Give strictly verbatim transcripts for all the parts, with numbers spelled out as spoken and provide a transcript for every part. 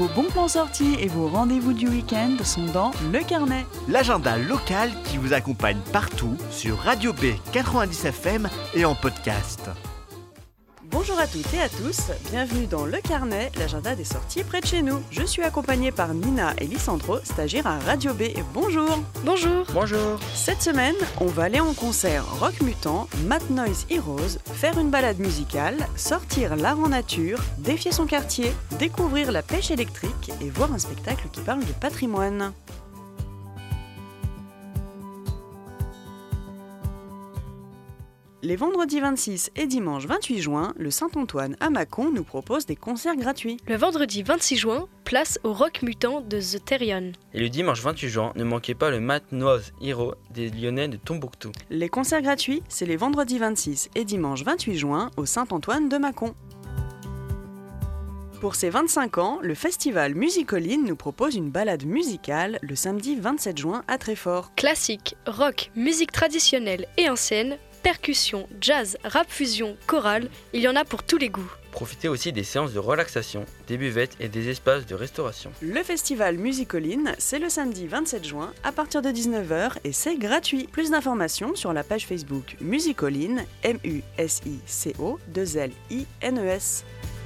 bons plans sortis et vos rendez-vous du week-end sont dans Le Carnet. L'agenda local qui vous accompagne partout sur Radio B quatre-vingt-dix F M et en podcast. Bonjour à toutes et à tous, bienvenue dans Le Carnet, l'agenda des sorties près de chez nous. Je suis accompagnée par Nina et Lissandro, stagiaires à Radio B. Bonjour. Bonjour. Bonjour. Cette semaine, on va aller en concert Rock Mutant, Math Noise Heroes, faire une balade musicale, sortir l'art en nature, défier son quartier, découvrir la pêche électrique et voir un spectacle qui parle de patrimoine. Les vendredis vingt-six et dimanche vingt-huit juin, le Saint-Antoine à Mâcon nous propose des concerts gratuits. Le vendredi vingt-six juin, place au Rock Mutant de The Therion. Et le dimanche vingt-huit juin, ne manquez pas le Math Noise Heroes des Lyonnais de Tombouctou. Les concerts gratuits, c'est les vendredis vingt-six et dimanche vingt-huit juin au Saint-Antoine de Mâcon. Pour ses vingt-cinq ans, le festival Musicoline nous propose une balade musicale le samedi vingt-sept juin à Treffort. Classique, rock, musique traditionnelle et ancienne, percussion, jazz, rap fusion, chorale, il y en a pour tous les goûts. Profitez aussi des séances de relaxation, des buvettes et des espaces de restauration. Le festival Musicoline, c'est le samedi vingt-sept juin à partir de dix-neuf heures et c'est gratuit. Plus d'informations sur la page Facebook Musicoline, M U S I C O deux L I N E S.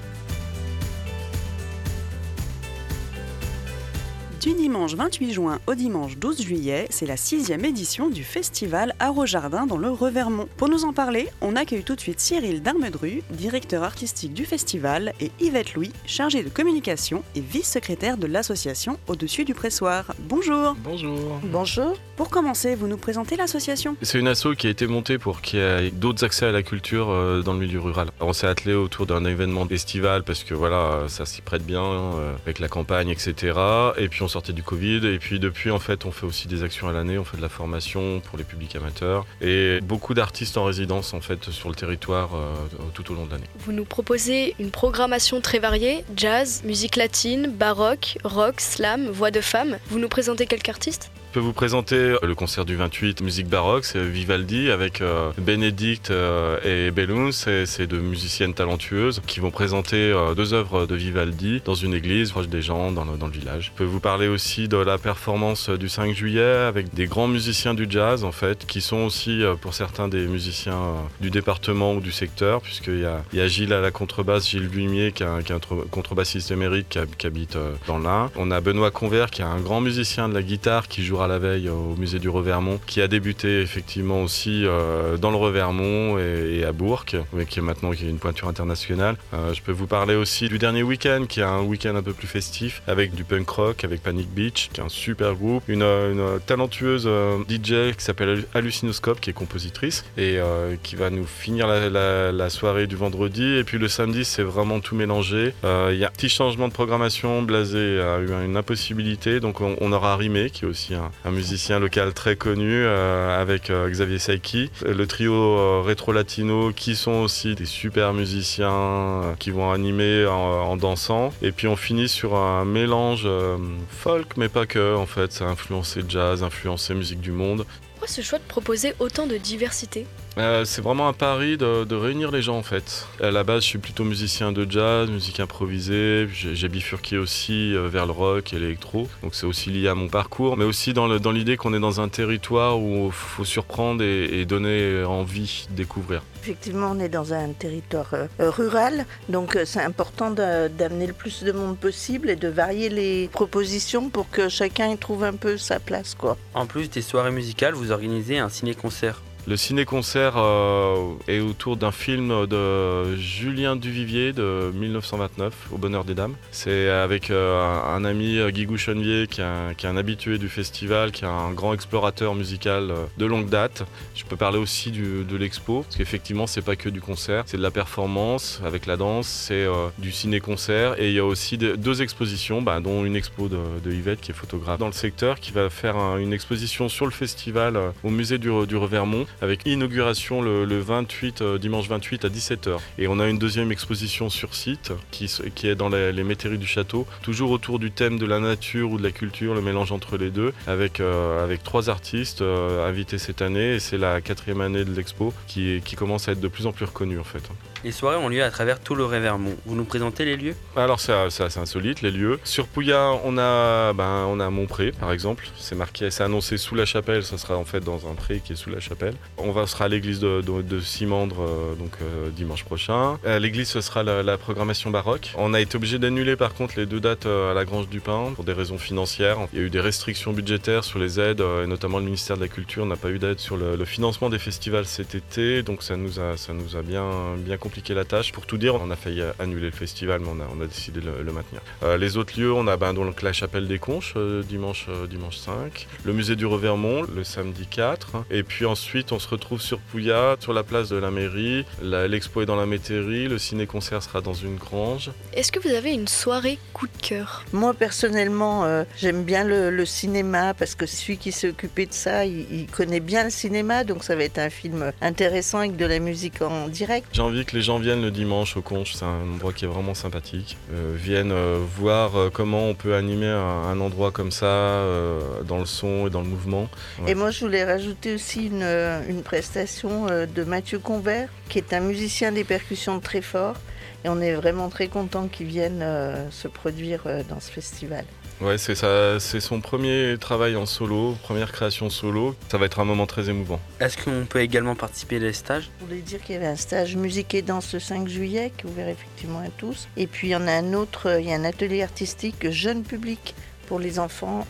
Du dimanche vingt-huit juin au dimanche douze juillet, c'est la sixième édition du festival Art Jardin dans le Revermont. Pour nous en parler, on accueille tout de suite Cyril Darmedru, directeur artistique du festival, et Yvette Louis, chargée de communication et vice-secrétaire de l'association Au-dessus du Pressoir. Bonjour. Bonjour. Bonjour. Pour commencer, vous nous présentez l'association ? C'est une asso qui a été montée pour qu'il y ait d'autres accès à la culture dans le milieu rural. On s'est attelé autour d'un événement estival parce que voilà, ça s'y prête bien avec la campagne, et cetera. Et puis on sortait du Covid et puis depuis en fait on fait aussi des actions à l'année, on fait de la formation pour les publics amateurs et beaucoup d'artistes en résidence en fait sur le territoire euh, tout au long de l'année. Vous nous proposez une programmation très variée, jazz, musique latine, baroque, rock, slam, voix de femme. Vous nous présentez quelques artistes ? Je peux vous présenter le concert du vingt-huit, musique baroque, c'est Vivaldi avec euh, Bénédicte euh, et Bellum, c'est, c'est deux musiciennes talentueuses qui vont présenter euh, deux œuvres de Vivaldi dans une église proche des gens dans le, dans le village. Je peux vous parler aussi de la performance du cinq juillet avec des grands musiciens du jazz en fait, qui sont aussi euh, pour certains des musiciens euh, du département ou du secteur, puisqu'il y a, il y a Gilles à la contrebasse, Gilles Lumier qui est un, qui est un contrebassiste émérite qui, qui habite euh, dans l'Ain. On a Benoît Convert qui est un grand musicien de la guitare qui jouera la veille au musée du Revermont, qui a débuté effectivement aussi euh, dans le Revermont et, et à Bourg, mais qui est maintenant qui est une pointure internationale. Euh, je peux vous parler aussi du dernier week-end, qui est un week-end un peu plus festif, avec du punk rock, avec Panic Beach, qui est un super groupe, une, une talentueuse euh, D J qui s'appelle Hallucinoscope, qui est compositrice, et euh, qui va nous finir la, la, la soirée du vendredi, et puis le samedi c'est vraiment tout mélangé. Il euh, y a un petit changement de programmation, Blasé a eu une impossibilité, donc on, on aura Rimé, qui est aussi un, un musicien local très connu euh, avec euh, Xavier Saiki, le trio euh, Rétro Latino qui sont aussi des super musiciens euh, qui vont animer en, en dansant, et puis on finit sur un mélange euh, folk mais pas que en fait, ça a influencé jazz, influencé musique du monde. Pourquoi ce choix de proposer autant de diversité ? Euh, c'est vraiment un pari de, de réunir les gens en fait. À la base je suis plutôt musicien de jazz, musique improvisée, j'ai, j'ai bifurqué aussi euh, vers le rock et l'électro, donc c'est aussi lié à mon parcours, mais aussi dans, le, dans l'idée qu'on est dans un territoire où il faut surprendre et, et donner envie de découvrir. Effectivement on est dans un territoire euh, rural, donc euh, c'est important de, d'amener le plus de monde possible et de varier les propositions pour que chacun y trouve un peu sa place, quoi. En plus des soirées musicales, vous organisez un ciné-concert. Le ciné-concert euh, est autour d'un film de Julien Duvivier de dix-neuf cent vingt-neuf, Au bonheur des dames. C'est avec euh, un, un ami, Guigou Chenevier, qui est, un, qui est un habitué du festival, qui est un grand explorateur musical euh, de longue date. Je peux parler aussi du, de l'expo, parce qu'effectivement, c'est pas que du concert, c'est de la performance avec la danse, c'est euh, du ciné-concert, et il y a aussi de, deux expositions, bah, dont une expo de, de Yvette, qui est photographe dans le secteur, qui va faire un, une exposition sur le festival euh, au musée du, du Revermont, avec inauguration le, le vingt-huit, euh, dimanche vingt-huit à dix-sept heures. Et on a une deuxième exposition sur site qui, qui est dans les, les métairies du château, toujours autour du thème de la nature ou de la culture, le mélange entre les deux, avec, euh, avec trois artistes euh, invités cette année, et c'est la quatrième année de l'expo qui, qui commence à être de plus en plus reconnue en fait. Les soirées ont lieu à travers tout le Revermont. Vous nous présentez les lieux ? Alors c'est, c'est assez insolite les lieux. Sur Pouillat, on a, ben, on a Montpré par exemple. C'est marqué, c'est annoncé sous la chapelle. Ça sera en fait dans un pré qui est sous la chapelle. On va sera à l'église de, de, de Simandre euh, donc euh, dimanche prochain. À l'église, ce sera la, la programmation baroque. On a été obligé d'annuler par contre les deux dates euh, à la Grange du Pin pour des raisons financières. Il y a eu des restrictions budgétaires sur les aides, euh, et notamment le ministère de la Culture n'a pas eu d'aide sur le, le financement des festivals cet été. Donc ça nous a, ça nous a bien, bien compliqué la tâche. Pour tout dire, on a failli annuler le festival, mais on a, on a décidé de le, le maintenir. Euh, les autres lieux, on a ben, donc la chapelle des Conches, euh, dimanche, euh, dimanche cinq, le musée du Revermont, le samedi quatre, et puis ensuite on se retrouve sur Pouillat, sur la place de la mairie, la, l'expo est dans la métairie, le ciné-concert sera dans une grange. Est-ce que vous avez une soirée coup de cœur ? Moi personnellement, euh, j'aime bien le, le cinéma parce que celui qui s'est occupé de ça, il, il connaît bien le cinéma, donc ça va être un film intéressant avec de la musique en direct. J'ai envie que les gens viennent le dimanche au Conche, c'est un endroit qui est vraiment sympathique. Euh, viennent euh, voir euh, comment on peut animer un, un endroit comme ça, euh, dans le son et dans le mouvement. Ouais. Et moi je voulais rajouter aussi une, une prestation de Mathieu Convert, qui est un musicien des percussions de Tréfort. Et on est vraiment très content qu'il vienne euh, se produire euh, dans ce festival. Ouais, c'est, ça, c'est son premier travail en solo, première création solo. Ça va être un moment très émouvant. Est-ce qu'on peut également participer à des stages ? Je voulais dire qu'il y avait un stage musique et danse le cinq juillet, qui est ouvert effectivement à tous. Et puis il y en a un autre, il y a un atelier artistique jeune public pour les enfants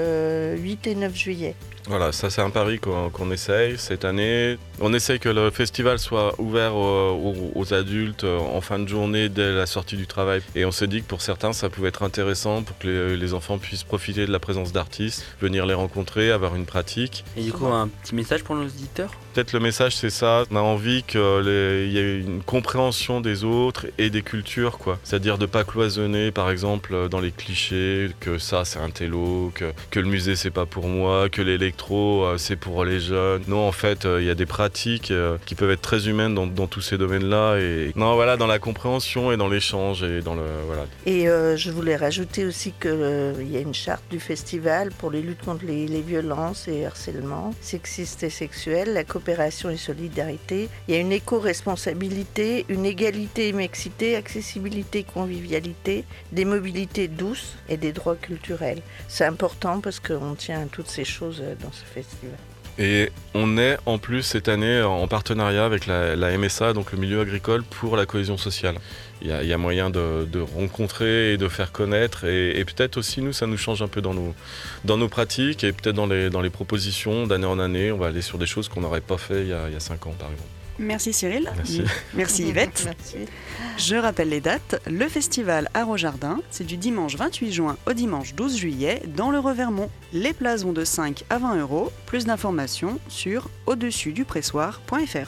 le huit et neuf juillet. Voilà, ça c'est un pari qu'on, qu'on essaye cette année. On essaye que le festival soit ouvert aux, aux adultes en fin de journée dès la sortie du travail. Et on s'est dit que pour certains ça pouvait être intéressant pour que les, les enfants puissent profiter de la présence d'artistes, venir les rencontrer, avoir une pratique. Et du coup, un petit message pour nos auditeurs ? Peut-être le message c'est ça, on a envie qu'il y ait une compréhension des autres et des cultures, quoi. C'est-à-dire de ne pas cloisonner par exemple dans les clichés, que ça c'est un télo, que, que le musée c'est pas pour moi, que l'électro c'est pour les jeunes. Non, en fait il y a des pratiques qui peuvent être très humaines dans, dans tous ces domaines-là. Et non, voilà, dans la compréhension et dans l'échange et dans le voilà. Et euh, je voulais rajouter aussi qu'il euh, y a une charte du festival pour les luttes contre les, les violences et harcèlements sexistes et sexuels, la coopération et solidarité. Il y a une éco-responsabilité, une égalité et mixité, accessibilité et convivialité, des mobilités douces et des droits culturels. C'est important parce qu'on tient à toutes ces choses dans ce festival. Et on est en plus cette année en partenariat avec la, la M S A, donc le milieu agricole, pour la cohésion sociale. Il y a, il y a moyen de, de rencontrer et de faire connaître, et, et peut-être aussi nous ça nous change un peu dans nos, dans nos pratiques et peut-être dans les, dans les propositions d'année en année. On va aller sur des choses qu'on n'aurait pas fait il y a, il y a cinq ans par exemple. Merci Cyril. Merci. Merci Yvette. Merci. Je rappelle les dates. Le festival Arrojardin, c'est du dimanche vingt-huit juin au dimanche douze juillet dans le Revermont. Les places vont de cinq à vingt euros. Plus d'informations sur au-dessus du pressoir point f r.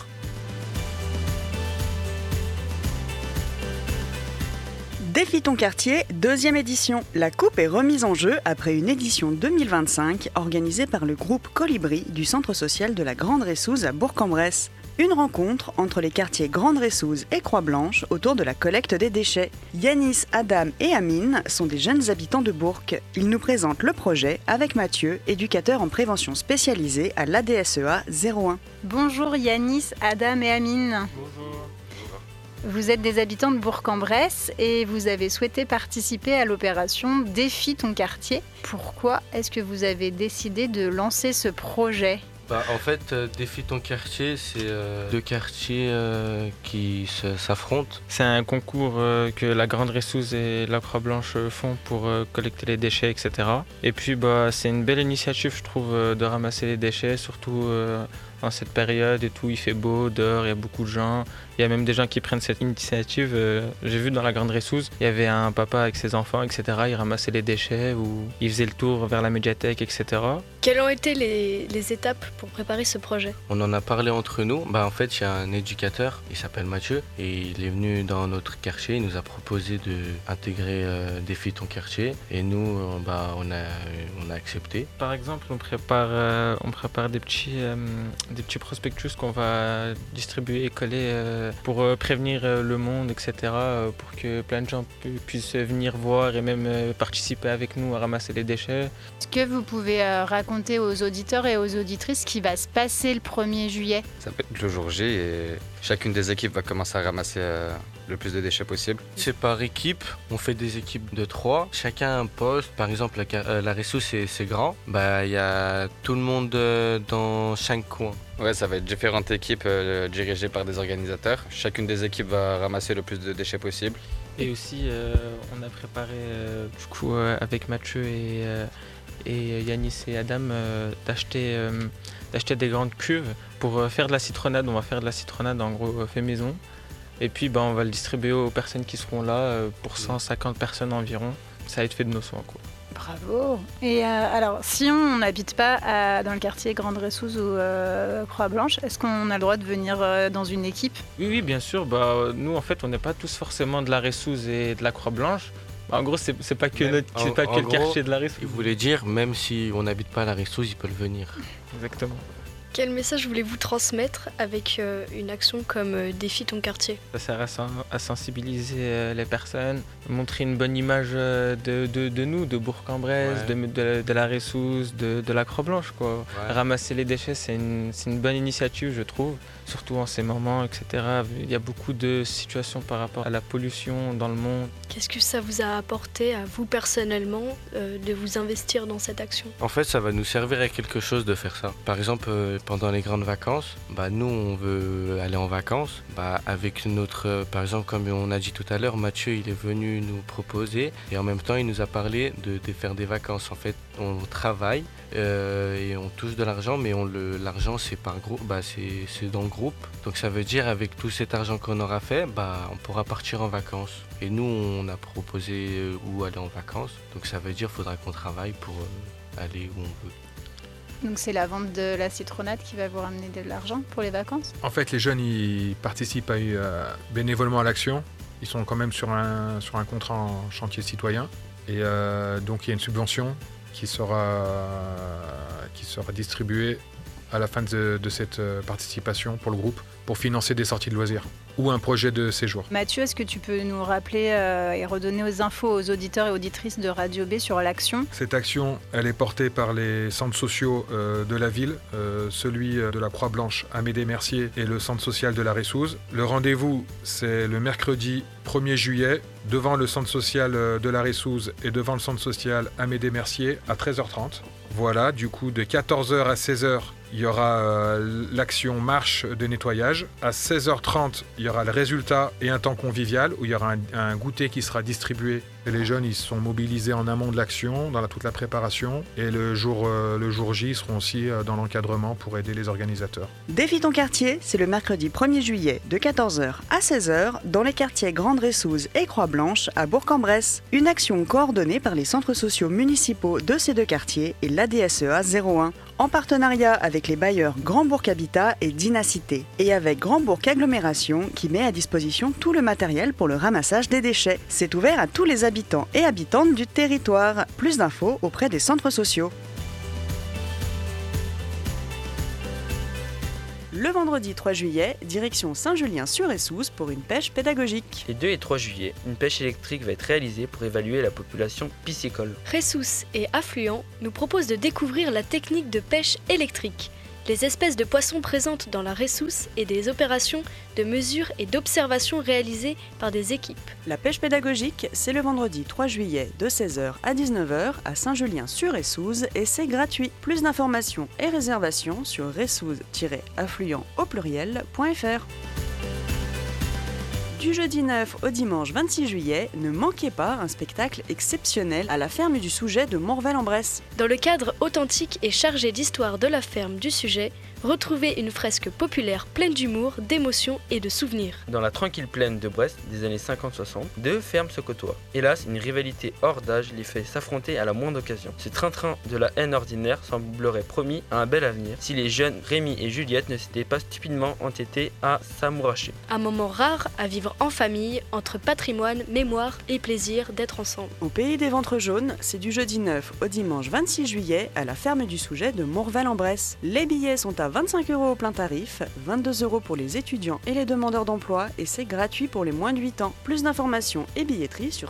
Défi ton quartier, deuxième édition. La coupe est remise en jeu après une édition deux mille vingt-cinq organisée par le groupe Colibri du centre social de la Grande Ressouze à Bourg-en-Bresse. Une rencontre entre les quartiers Grande Ressouze et Croix-Blanche autour de la collecte des déchets. Yanis, Adam et Amine sont des jeunes habitants de Bourg. Ils nous présentent le projet avec Mathieu, éducateur en prévention spécialisé à l'A D S E A zéro un. Bonjour Yanis, Adam et Amine. Bonjour. Vous êtes des habitants de Bourg-en-Bresse et vous avez souhaité participer à l'opération Défi ton quartier. Pourquoi est-ce que vous avez décidé de lancer ce projet ? Bah, en fait, euh, Défi ton quartier, c'est euh, deux quartiers euh, qui se, s'affrontent. C'est un concours euh, que la Grande Ressouze et la Croix-Blanche font pour euh, collecter les déchets, et cetera. Et puis, bah, c'est une belle initiative, je trouve, euh, de ramasser les déchets, surtout euh, en cette période et tout. Il fait beau, dehors, il y a beaucoup de gens. Il y a même des gens qui prennent cette initiative. Euh, j'ai vu dans la Grande Ressouze, il y avait un papa avec ses enfants, et cetera. Il ramassait les déchets ou il faisait le tour vers la médiathèque, et cetera. Quelles ont été les, les étapes pour préparer ce projet ? On en a parlé entre nous. Bah, en fait, il y a un éducateur, il s'appelle Mathieu, et il est venu dans notre quartier. Il nous a proposé d'intégrer euh, Défi ton quartier. Et nous, euh, bah, on, a, on a accepté. Par exemple, on prépare, euh, on prépare des, petits, euh, des petits prospectus qu'on va distribuer et coller euh, pour euh, prévenir euh, le monde, et cetera. Euh, pour que plein de gens pu, puissent venir voir et même euh, participer avec nous à ramasser les déchets. Est-ce que vous pouvez euh, raconter aux auditeurs et aux auditrices ce qui va se passer le premier juillet ? Ça va être le jour J et chacune des équipes va commencer à ramasser euh, le plus de déchets possible. C'est par équipe, on fait des équipes de trois, chacun a un poste. Par exemple, la, euh, la Ressous c'est, c'est grand, bah, il y a tout le monde euh, dans cinq coins. Ouais, ça va être différentes équipes euh, dirigées par des organisateurs. Chacune des équipes va ramasser le plus de déchets possible. Et aussi, euh, on a préparé euh, du coup euh, avec Mathieu et, euh, et Yanis et Adam euh, d'acheter, euh, d'acheter des grandes cuves pour euh, faire de la citronnade. On va faire de la citronnade en gros euh, fait maison. Et puis bah, on va le distribuer aux personnes qui seront là euh, pour cent cinquante personnes environ. Ça va être fait de nos soins, quoi. Bravo. Et euh, alors, si on n'habite pas à- dans le quartier Grande Ressouze ou euh, Croix-Blanche, est-ce qu'on a le droit de venir euh, dans une équipe? Oui, oui, bien sûr. Bah, euh, nous, en fait, on n'est pas tous forcément de la Ressouze et de la Croix-Blanche. Bah, en gros, c'est, c'est pas que, Même- notre, c'est en- pas en que le gros, quartier de la Ressouze. Il voulait dire, même si on n'habite pas à la Ressouze, ils peuvent venir. Exactement. Quel message voulez-vous transmettre avec euh, une action comme euh, Défie ton quartier? Ça sert à, sen- à sensibiliser euh, les personnes, montrer une bonne image euh, de, de, de nous, de Bourg-en-Bresse, Ouais. de, de, de la Ressouze, de, de la Croix-Blanche, quoi. Ouais. Ramasser les déchets, c'est une, c'est une bonne initiative, je trouve, surtout en ces moments, et cetera. Il y a beaucoup de situations par rapport à la pollution dans le monde. Qu'est-ce que ça vous a apporté à vous personnellement euh, de vous investir dans cette action? En fait, ça va nous servir à quelque chose de faire ça. Par exemple, euh, pendant les grandes vacances, bah, nous, on veut aller en vacances. Bah, avec notre, euh, par exemple, comme on a dit tout à l'heure, Mathieu, il est venu nous proposer et en même temps, il nous a parlé de, de faire des vacances. En fait, on travaille euh, et on touche de l'argent, mais on le, l'argent, c'est par groupe, bah, c'est, c'est dans le groupe. Donc, ça veut dire, avec tout cet argent qu'on aura fait, bah, on pourra partir en vacances. Et nous, on a proposé euh, où aller en vacances. Donc, ça veut dire qu'il faudra qu'on travaille pour euh, aller où on veut. Donc c'est la vente de la citronnade qui va vous ramener de l'argent pour les vacances? En fait, les jeunes, ils participent à, euh, bénévolement à l'action. Ils sont quand même sur un, sur un contrat en chantier citoyen. Et euh, donc, il y a une subvention qui sera, qui sera distribuée à la fin de, de cette euh, participation pour le groupe pour financer des sorties de loisirs ou un projet de séjour. Mathieu, est-ce que tu peux nous rappeler euh, et redonner aux infos aux auditeurs et auditrices de Radio B sur l'action? Cette action, elle est portée par les centres sociaux euh, de la ville, euh, celui de la Croix-Blanche Amédée-Mercier et le centre social de la Ressouze. Le rendez-vous, c'est le mercredi premier juillet, devant le centre social de la Ressouze et devant le centre social Amédée-Mercier à treize heures trente. Voilà, du coup, de quatorze heures à seize heures, il y aura euh, l'action marche de nettoyage. À seize heures trente, il y aura le résultat et un temps convivial où il y aura un, un goûter qui sera distribué. Et les jeunes, ils sont mobilisés en amont de l'action, dans la, toute la préparation. Et le jour, euh, le jour J, ils seront aussi euh, dans l'encadrement pour aider les organisateurs. Défie ton quartier, c'est le mercredi premier juillet de quatorze heures à seize heures dans les quartiers Grande Ressouze et Croix-Blanche à Bourg-en-Bresse. Une action coordonnée par les centres sociaux municipaux de ces deux quartiers et l'A D S E A zéro un, en partenariat avec les bailleurs Grand Bourg Habitat et Dynacité, et avec Grand Bourg Agglomération qui met à disposition tout le matériel pour le ramassage des déchets. C'est ouvert à tous les habitants et habitantes du territoire. Plus d'infos auprès des centres sociaux. Le vendredi trois juillet, direction Saint-Julien-sur-Ressouze pour une pêche pédagogique. Les deux et trois juillet, une pêche électrique va être réalisée pour évaluer la population piscicole. Ressouze et Affluent nous proposent de découvrir la technique de pêche électrique, les espèces de poissons présentes dans la Ressouze et des opérations de mesure et d'observation réalisées par des équipes. La pêche pédagogique, c'est le vendredi trois juillet de seize heures à dix-neuf heures à Saint-Julien-sur-Ressouze et c'est gratuit. Plus d'informations et réservations sur ressouze-affluent au pluriel.fr. Du jeudi neuf au dimanche vingt-six juillet, ne manquez pas un spectacle exceptionnel à la ferme du Souget de Morvel-en-Bresse. Dans le cadre authentique et chargé d'histoire de la ferme du Sujet, retrouvez une fresque populaire pleine d'humour, d'émotions et de souvenirs. Dans la tranquille plaine de Brest des années cinquante soixante, deux fermes se côtoient. Hélas, une rivalité hors d'âge les fait s'affronter à la moindre occasion. Ce train-train de la haine ordinaire semblerait promis à un bel avenir si les jeunes Rémi et Juliette ne s'étaient pas stupidement entêtés à s'amouracher. Un moment rare à vivre en famille, entre patrimoine, mémoire et plaisir d'être ensemble. Au pays des ventres jaunes, c'est du jeudi neuf au dimanche vingt-six juillet à la ferme du Souget de Morvel-en-Bresse. Les billets sont à vingt-cinq euros au plein tarif, vingt-deux euros pour les étudiants et les demandeurs d'emploi et c'est gratuit pour les moins de huit ans. Plus d'informations et billetterie sur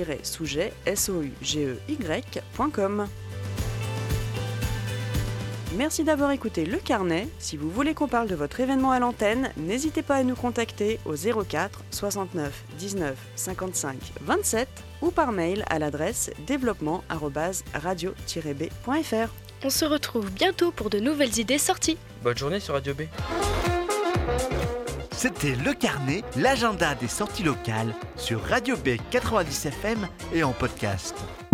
spectacle-souget point com. Merci d'avoir écouté Le Carnet. Si vous voulez qu'on parle de votre événement à l'antenne, n'hésitez pas à nous contacter au zéro quatre soixante-neuf dix-neuf cinquante-cinq vingt-sept ou par mail à l'adresse développement arobase radio tiret b point f r. On se retrouve bientôt pour de nouvelles idées sorties. Bonne journée sur Radio B. C'était Le Carnet, l'agenda des sorties locales sur Radio B quatre-vingt-dix F M et en podcast.